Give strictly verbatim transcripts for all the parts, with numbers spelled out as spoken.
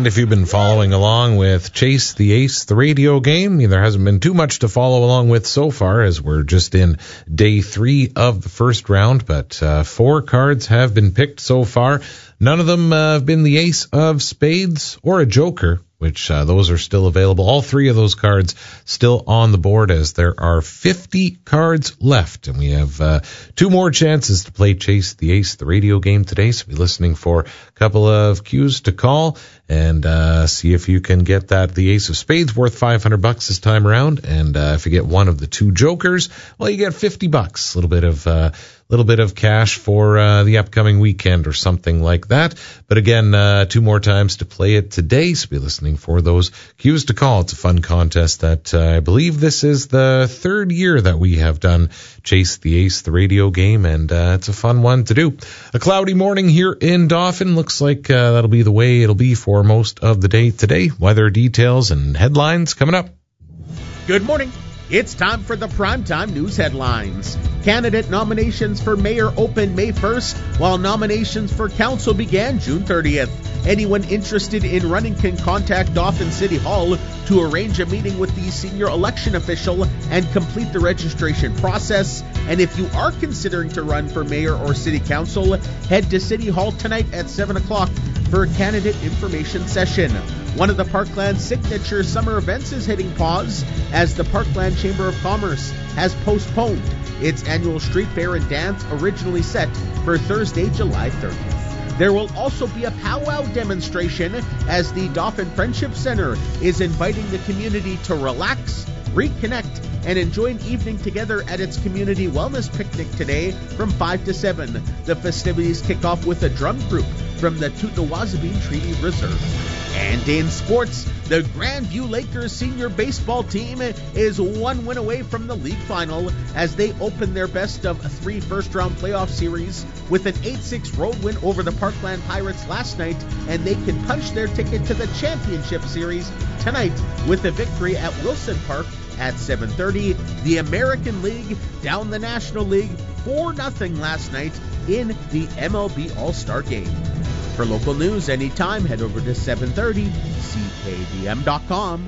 And if you've been following along with Chase the Ace, the radio game, there hasn't been too much to follow along with so far, as we're just in day three of the first round, but uh, four cards have been picked so far. None of them uh, have been the Ace of Spades or a Joker, which uh, those are still available. All three of those cards still on the board, as there are fifty cards left. And we have uh, two more chances to play Chase the Ace, the radio game today. So be listening for a couple of cues to call and uh, see if you can get that. The Ace of Spades worth five hundred bucks this time around. And uh, if you get one of the two Jokers, well, you get fifty bucks. A little bit of... Uh, little bit of cash for uh, the upcoming weekend or something like that. But again, uh, two more times to play it today, so be listening for those cues to call. It's a fun contest that uh, I believe this is the third year that we have done Chase the Ace, the radio game, and uh, it's a fun one to do. A cloudy morning here in Dauphin. Looks like uh, that'll be the way it'll be for most of the day today. Weather details and headlines coming up. Good morning. It's time for the Primetime News headlines. Candidate nominations for mayor opened May first, while nominations for council began June thirtieth. Anyone interested in running can contact Dauphin City Hall to arrange a meeting with the senior election official and complete the registration process. And if you are considering to run for mayor or city council, head to City Hall tonight at seven o'clock for a candidate information session. One of the Parkland signature summer events is hitting pause as the Parkland Chamber of Commerce has postponed its annual street fair and dance originally set for Thursday, July thirtieth. There will also be a powwow demonstration as the Dauphin Friendship Center is inviting the community to relax, reconnect, and enjoy an evening together at its community wellness picnic today from five to seven. The festivities kick off with a drum group from the Tootnawazabean Treaty Reserve. And in sports, the Grandview Lakers senior baseball team is one win away from the league final as they open their best of three first-round playoff series with an eight six road win over the Parkland Pirates last night, and they can punch their ticket to the championship series tonight with a victory at Wilson Park at seven thirty. The American League down the National League four nothing last night in the M L B All-Star Game. For local news anytime, head over to seven thirty C K D M dot com.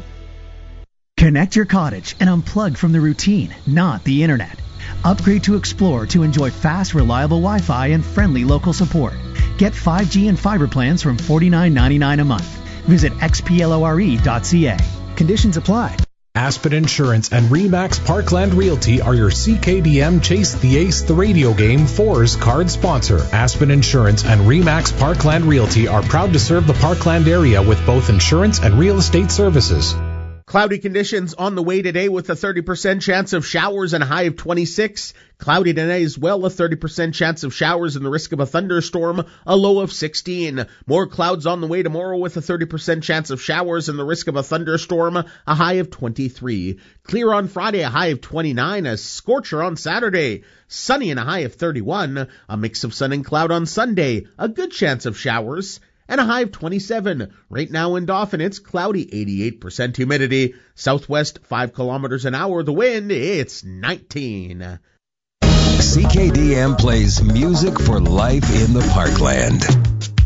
Connect your cottage and unplug from the routine, not the internet. Upgrade to Explore to enjoy fast, reliable Wi-Fi and friendly local support. Get five G and fiber plans from forty-nine ninety-nine a month. Visit x p lore dot c a. Conditions apply. Aspen Insurance and Remax Parkland Realty are your C K D M Chase the Ace, the radio game four's card sponsor. Aspen Insurance and Remax Parkland Realty are proud to serve the Parkland area with both insurance and real estate services. Cloudy conditions on the way today with a thirty percent chance of showers and a high of twenty-six. Cloudy tonight as well, a thirty percent chance of showers and the risk of a thunderstorm, a low of sixteen. More clouds on the way tomorrow with a thirty percent chance of showers and the risk of a thunderstorm, a high of twenty-three. Clear on Friday, a high of twenty-nine. A scorcher on Saturday. Sunny and a high of thirty-one. A mix of sun and cloud on Sunday. A good chance of showers and a high of twenty-seven. Right now in Dauphin, it's cloudy, eighty-eight percent humidity. Southwest five kilometers an hour. The wind, it's nineteen. C K D M plays music for life in the Parkland.